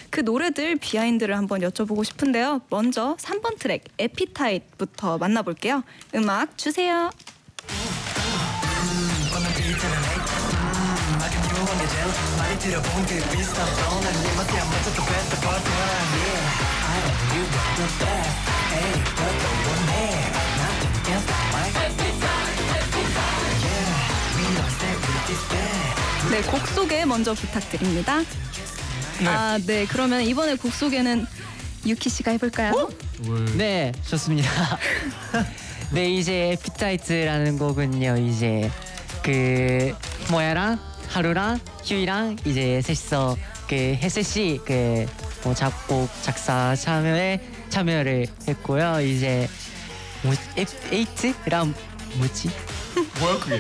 그 노래들 비하인드를 한번 여쭤보고 싶은데요. 먼저 3번 트랙 에피타이트부터 만나볼게요. 음악 주세요. 네, 곡 소개 먼저 부탁드립니다. 네. 네, 그러면 이번에 곡 소개는 유키 씨가 해볼까요? 네, 좋습니다. 네, 이제 에피타이트라는 곡은요, 이제 그 모야랑 하루랑 휴이랑 이제 셋이서 그 셋이 그 뭐 작곡 작사 참여를 했고요. 이제 뭐 에이트랑 뭐지? 뭐야 그게?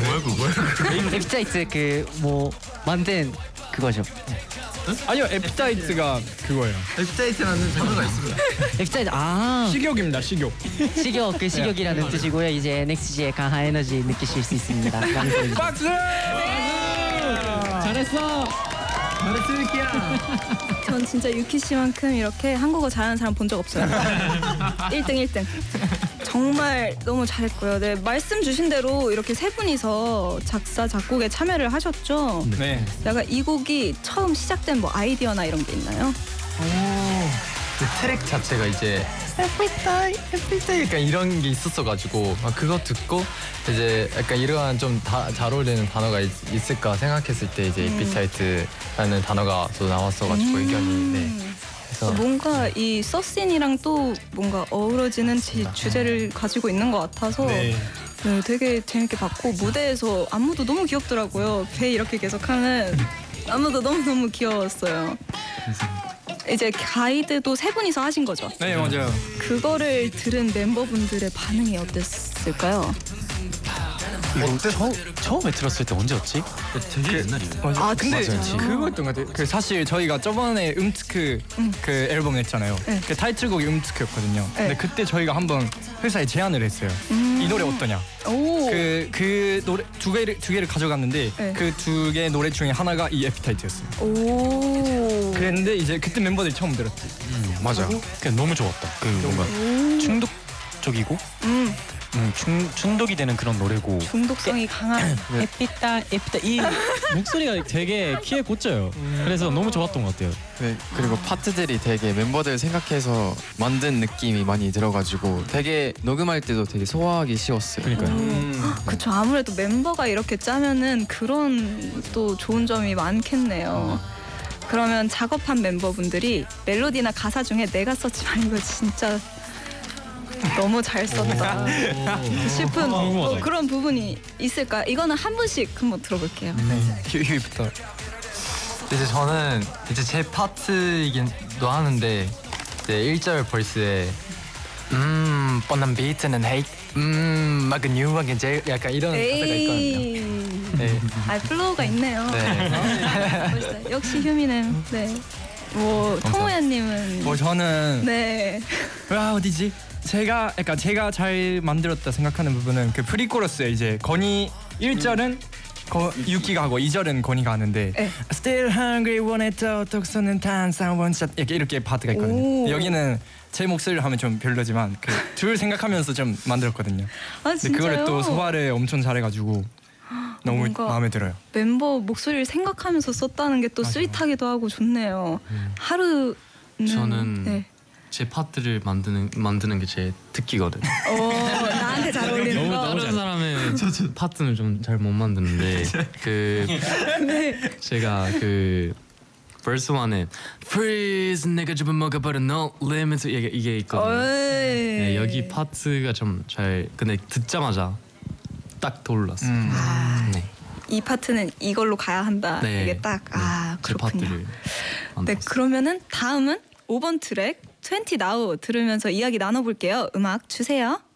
에피타이트 그 뭐 만든 그거죠. 아니요, 에피타이트가 그거예요. 에피타이트라는 단어가 있습니다. 에피타이트 식욕입니다. 식욕. 식욕 그 식욕이라는 뜻이고요. 이제 넥스지의 강한 에너지 느끼실 수 있습니다. 박수! 잘했어. 잘했어 유키야. 전 진짜 유키 씨만큼 이렇게 한국어 잘하는 사람 본 적 없어요. 1등. 정말 너무 잘했고요. 네, 말씀 주신 대로 이렇게 세 분이서 작사 작곡에 참여를 하셨죠? 네. 약간 이 곡이 처음 시작된 뭐 아이디어나 이런 게 있나요? 그 트랙 자체가 이제 에피타이 약간 이런 게 있었어가지고 그거 듣고 이제 약간 이러한 좀 잘 어울리는 단어가 있을까 생각했을 때 이제 에피타이트라는 단어가 또 나왔어가지고 의견이 네. 그래서 뭔가 이 서씬이랑 또 뭔가 어우러지는 주제를 가지고 있는 것 같아서 네. 네, 되게 재밌게 봤고 무대에서 안무도 너무 귀엽더라고요. 배 이렇게 계속하는 안무도 너무 귀여웠어요. 이제 가이드도 세 분이서 하신 거죠? 네, 맞아요. 그거를 들은 멤버분들의 반응이 어땠을까요? 처음에 들었을 때 언제였지? 되게 옛날이에요. 아, 근데 진짜요? 그거였던 것 같아요. 그 사실 저희가 저번에 음츠크 그 앨범 냈잖아요. 네. 그 타이틀곡이 음츠크였거든요. 네. 근데 그때 저희가 한번 회사에 제안을 했어요. 이 노래 어떠냐? 오. 그 노래 두 개를 가져갔는데 네. 그 두 개 노래 중에 하나가 이 에피타이트였어요. 오. 그랬는데 이제 그때 멤버들이 처음 들었지. 맞아. 그냥 너무 좋았다. 그 뭔가 중독적이고 중독이 되는 그런 노래고. 중독성이 강한. 에피타 이 목소리가 되게 귀에 꽂혀요. 그래서 너무 좋았던 것 같아요. 네, 그리고 파트들이 되게 멤버들 생각해서 만든 느낌이 많이 들어가지고 되게 녹음할 때도 되게 소화하기 쉬웠어요. 그러니까요. 그쵸, 아무래도 멤버가 이렇게 짜면은 그런 또 좋은 점이 많겠네요. 그러면 작업한 멤버분들이 멜로디나 가사 중에 내가 썼지 만 이거 진짜 너무 잘 썼다 싶은 그런 부분이 있을까요? 이거는 한 분씩 한번 들어볼게요. 휴이부터. 이제 저는 이제 제 파트이긴도 하는데 이제 1절 벌스에 뻔한 비트는 헤이트 막은 유하게 제일 약간 이런 가사가 있거든요. 네. 아, 플로우가 있네요. 네. 멋있어요. 역시 휴미는. 네. 뭐 통호야님은. 뭐 저는 네. 어디지? 제가 잘 만들었다 생각하는 부분은 그 프리코러스에 이제 건이 1절은 유키가 하고 2절은 건이가 하는데 네. Still hungry 원했던 독서는 탄산 원샷 이렇게 파트가 있거든요. 여기는 제 목소리를 하면 좀 별로지만 그 둘 생각하면서 좀 만들었거든요. 아, 근데 진짜요? 그거를 또 소화를 엄청 잘해가지고 너무 뭔가 마음에 들어요. 멤버 목소리를 생각하면서 썼다는 게 또 스윗하기도 하고 좋네요. 하루는 저는 네. 제 파트를 만드는 게 제 특기거든. 나한테 잘 어울리는 거. 다른 사람의 파트는 좀 잘 못 만드는데 그 제가 그 verse 1에 freeze 내가 좀 먹어버려 no limits 이게 있거든요. 네, 여기 파트가 좀 잘 근데 듣자마자 딱 떠올랐어요. 네. 이 파트는 이걸로 가야 한다. 네. 이게 딱 제 그렇군요. 파트를 네, 그러면은 다음은 5번 트랙 20 Now 들으면서 이야기 나눠볼게요. 음악 주세요.